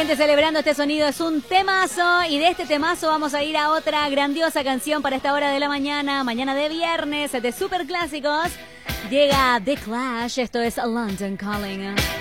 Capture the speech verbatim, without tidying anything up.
Obviamente celebrando este sonido, es un temazo y de este temazo vamos a ir a otra grandiosa canción para esta hora de la mañana, mañana de viernes, de super clásicos. Llega The Clash, esto es London Calling.